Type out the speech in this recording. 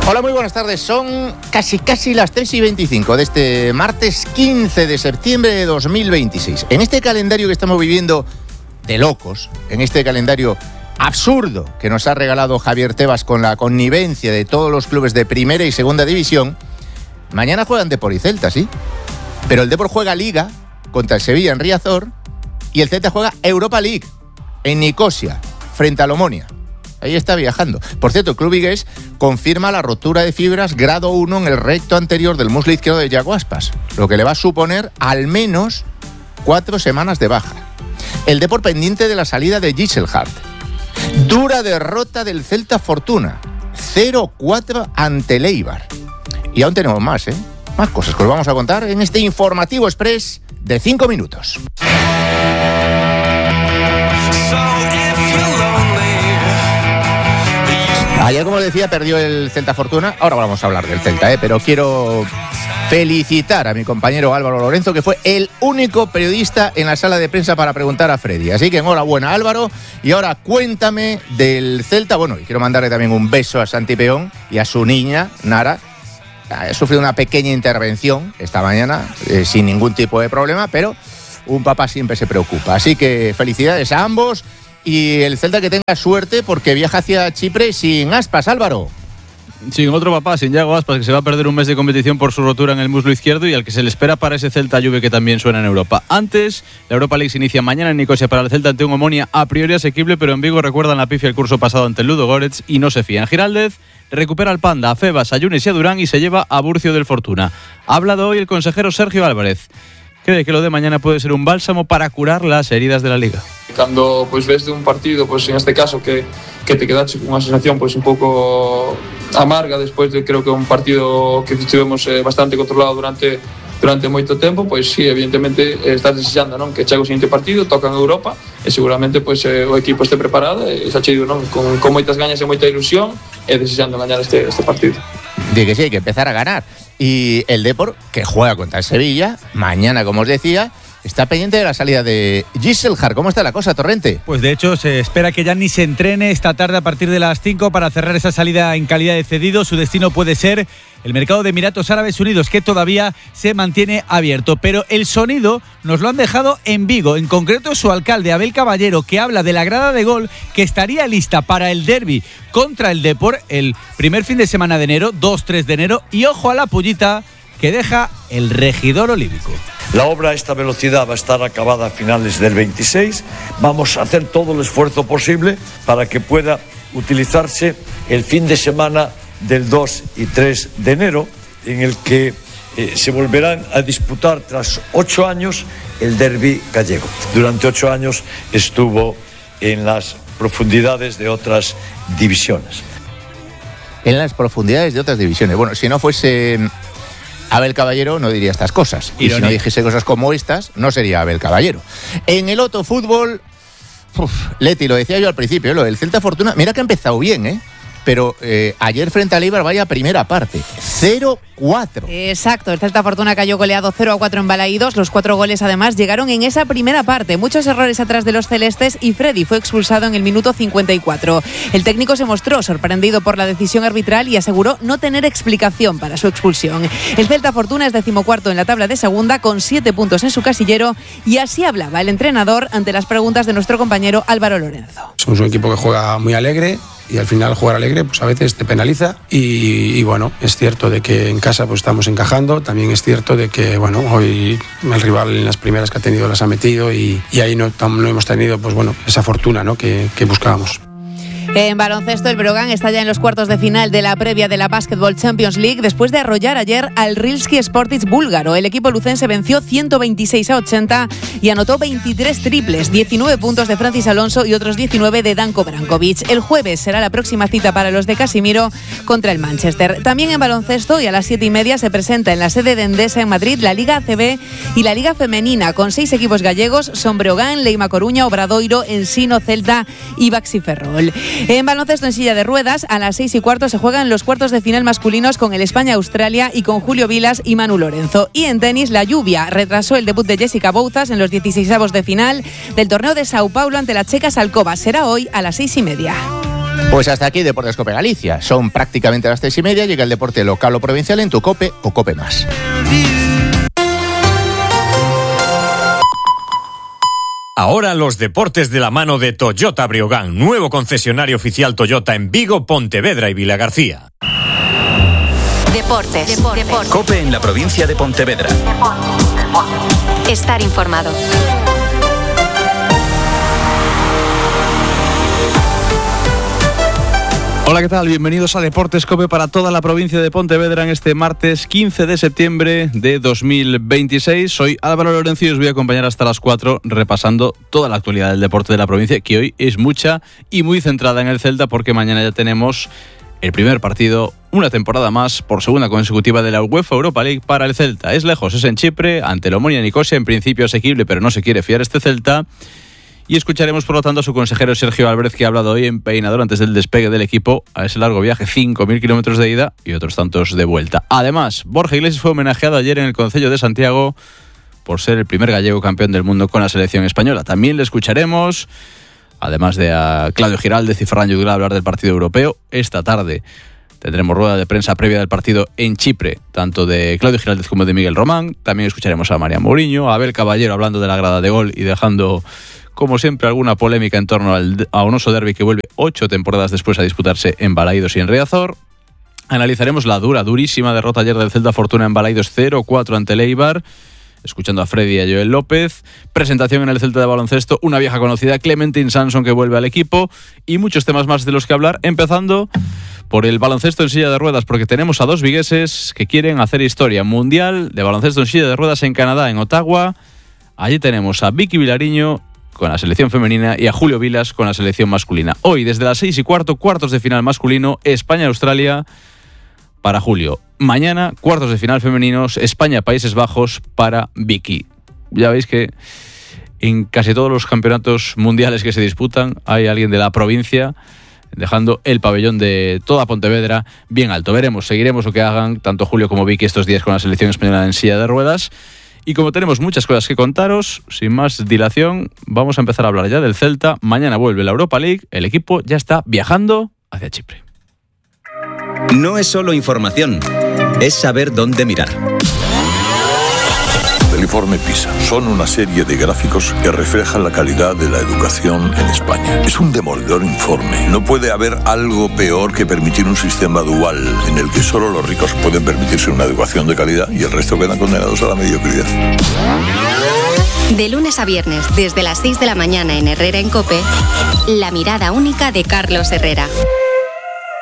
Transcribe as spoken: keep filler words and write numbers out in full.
Hola, muy buenas tardes. Son casi casi las tres y veinticinco de este martes quince de septiembre de dos mil veintiséis. En este calendario que estamos viviendo de locos, en este calendario absurdo que nos ha regalado Javier Tebas con la connivencia de todos los clubes de primera y segunda división, mañana juegan Depor y Celta, ¿sí? Pero el Depor juega Liga contra el Sevilla en Riazor y el Celta juega Europa League en Nicosia frente al Omonia. Ahí está viajando. Por cierto, el club vigués confirma la rotura de fibras grado uno en el recto anterior del muslo izquierdo de Yago Aspas, lo que le va a suponer al menos cuatro semanas de baja. El Depor pendiente de la salida de Gisselhardt. Dura derrota del Celta Fortuna, cero cuatro ante el Eibar. Y aún tenemos más, ¿eh? Más cosas que os vamos a contar en este informativo express de cinco minutos. Ayer, como decía, perdió el Celta Fortuna. Ahora vamos a hablar del Celta, ¿eh? Pero quiero felicitar a mi compañero Álvaro Lorenzo, que fue el único periodista en la sala de prensa para preguntar a Freddy. Así que enhorabuena, Álvaro. Y ahora cuéntame del Celta. Bueno, y quiero mandarle también un beso a Santi Peón y a su niña, Nara. Ha sufrido una pequeña intervención esta mañana, eh, sin ningún tipo de problema, pero un papá siempre se preocupa. Así que felicidades a ambos. Y el Celta que tenga suerte porque viaja hacia Chipre sin Aspas, Álvaro. Sin otro papá, sin Yago Aspas, que se va a perder un mes de competición por su rotura en el muslo izquierdo y al que se le espera para ese Celta Juve que también suena en Europa. Antes, la Europa League se inicia mañana en Nicosia para el Celta ante un Omonia a priori asequible, pero en Vigo recuerdan la pifia el curso pasado ante el Ludogorets y no se fía. En Giraldez recupera al Panda, a Febas, a Yunes y a Durán y se lleva a Burcio del Fortuna. Ha hablado hoy el consejero Sergio Álvarez. Cree que lo de mañana puede ser un bálsamo para curar las heridas de la Liga. Cando pois ves de un partido, pois en este caso que que te quedaste con unha sensación pois un pouco amarga despois de creo que un partido que estivemos eh, bastante controlado durante durante moito tempo, pois sí, evidentemente eh, estás desexando, non, que chegue o seguinte partido, toca en Europa e seguramente pois eh, o equipo este preparado e xa che digo, non, con con moitas gañas e moita ilusión e desexando gañar este este partido. Dice que sí, hay que empezar a ganar. Y el Depor, que juega contra el Sevilla, mañana, como os decía, está pendiente de la salida de Gisselhardt. ¿Cómo está la cosa, Torrente? Pues de hecho se espera que ya ni se entrene esta tarde a partir de las cinco para cerrar esa salida en calidad de cedido. Su destino puede ser el mercado de Emiratos Árabes Unidos, que todavía se mantiene abierto. Pero el sonido nos lo han dejado en Vigo, en concreto su alcalde Abel Caballero, que habla de la grada de gol que estaría lista para el derbi contra el Depor el primer fin de semana de enero, dos tres de enero, y ojo a la pullita que deja el regidor olímpico. La obra a esta velocidad va a estar acabada a finales del veintiséis. Vamos a hacer todo el esfuerzo posible para que pueda utilizarse el fin de semana del dos y tres de enero, en el que eh, se volverán a disputar tras ocho años el derbi gallego. Durante ocho años estuvo en las profundidades de otras divisiones. En las profundidades de otras divisiones. Bueno, si no fuese Abel Caballero no diría estas cosas. Y si no dijese cosas como estas, no sería Abel Caballero. En el otro fútbol, uf, Leti, lo decía yo al principio, lo del Celta Fortuna, mira que ha empezado bien, ¿eh? Pero eh, ayer frente al Eibar, vaya primera parte, cero cuatro. Exacto, el Celta Fortuna cayó goleado cero a cuatro en Balaídos. Los cuatro goles además llegaron en esa primera parte. Muchos errores atrás de los celestes y Freddy fue expulsado en el minuto cincuenta y cuatro. El técnico se mostró sorprendido por la decisión arbitral y aseguró no tener explicación para su expulsión. El Celta Fortuna es decimocuarto en la tabla de segunda con siete puntos en su casillero y así hablaba el entrenador ante las preguntas de nuestro compañero Álvaro Lorenzo. Somos un equipo que juega muy alegre y al final jugar alegre pues a veces te penaliza y, y bueno, es cierto de que en casa pues estamos encajando, también es cierto de que bueno, hoy el rival en las primeras que ha tenido las ha metido y, y ahí no, no hemos tenido pues bueno, esa fortuna, ¿no? que, que buscábamos. En baloncesto, el Breogán está ya en los cuartos de final de la previa de la Basketball Champions League después de arrollar ayer al Rilski Sportic búlgaro. El equipo lucense venció ciento veintiséis a ochenta y anotó veintitrés triples, diecinueve puntos de Francis Alonso y otros diecinueve de Danko Brankovic. El jueves será la próxima cita para los de Casimiro contra el Manchester. También en baloncesto y a las siete y media se presenta en la sede de Endesa en Madrid la Liga A C B y la Liga Femenina con seis equipos gallegos: son Breogán, Leima Coruña, Obradoiro, Ensino, Celta y Baxi Ferrol. En baloncesto en silla de ruedas, a las seis y cuarto se juegan los cuartos de final masculinos con el España-Australia y con Julio Vilas y Manu Lorenzo. Y en tenis, la lluvia retrasó el debut de Jessica Bouzas en los dieciseisavos de final del torneo de Sao Paulo ante la checa Salkova. Será hoy a las seis y media. Pues hasta aquí Deportes Cope Galicia. Son prácticamente las tres y media. Llega el deporte local o provincial en tu Cope o Cope Más. Ahora los deportes de la mano de Toyota Breogán, nuevo concesionario oficial Toyota en Vigo, Pontevedra y Vilagarcía. Deportes. Deportes. Deportes. Cope en la provincia de Pontevedra. Estar informado. Hola, ¿qué tal? Bienvenidos a Deportes Cope para toda la provincia de Pontevedra en este martes quince de septiembre de dos mil veintiséis. Soy Álvaro Lorenzo y os voy a acompañar hasta las cuatro repasando toda la actualidad del deporte de la provincia, que hoy es mucha y muy centrada en el Celta, porque mañana ya tenemos el primer partido, una temporada más, por segunda consecutiva de la UEFA Europa League para el Celta. Es lejos, es en Chipre, ante el Omonia Nicosia, en principio asequible, pero no se quiere fiar este Celta. Y escucharemos, por lo tanto, a su consejero Sergio Álvarez, que ha hablado hoy en Peinador antes del despegue del equipo a ese largo viaje, cinco mil kilómetros de ida y otros tantos de vuelta. Además, Borja Iglesias fue homenajeado ayer en el Concello de Santiago por ser el primer gallego campeón del mundo con la selección española. También le escucharemos, además de a Claudio Giraldez y Ferran Jutglar, hablar del partido europeo. Esta tarde tendremos rueda de prensa previa del partido en Chipre, tanto de Claudio Giraldez como de Miguel Román. También escucharemos a María Mourinho, a Abel Caballero hablando de la grada de gol y dejando, como siempre, alguna polémica en torno al Onoso Derby, que vuelve ocho temporadas después a disputarse en Balaidos y en Riazor. Analizaremos la dura, durísima derrota ayer del Celta Fortuna en Balaidos cero cuatro ante el Eibar, escuchando a Freddy y a Joel López. Presentación en el Celta de baloncesto, una vieja conocida, Clementine Sanson, que vuelve al equipo, y muchos temas más de los que hablar, empezando por el baloncesto en silla de ruedas, porque tenemos a dos vigueses que quieren hacer historia mundial de baloncesto en silla de ruedas en Canadá, en Ottawa. Allí tenemos a Vicky Vilariño con la selección femenina y a Julio Vilas con la selección masculina. Hoy, desde las seis y cuarto, cuartos de final masculino, España-Australia para Julio. Mañana, cuartos de final femeninos, España-Países Bajos para Vicky. Ya veis que en casi todos los campeonatos mundiales que se disputan hay alguien de la provincia dejando el pabellón de toda Pontevedra bien alto. Veremos, seguiremos lo que hagan tanto Julio como Vicky estos días con la selección española en silla de ruedas. Y como tenemos muchas cosas que contaros, sin más dilación, vamos a empezar a hablar ya del Celta. Mañana vuelve la Europa League, el equipo ya está viajando hacia Chipre. No es solo información, es saber dónde mirar. El informe PISA son una serie de gráficos que reflejan la calidad de la educación en España. Es un demoledor informe. No puede haber algo peor que permitir un sistema dual en el que solo los ricos pueden permitirse una educación de calidad y el resto quedan condenados a la mediocridad. De lunes a viernes, desde las seis de la mañana en Herrera en COPE, la mirada única de Carlos Herrera.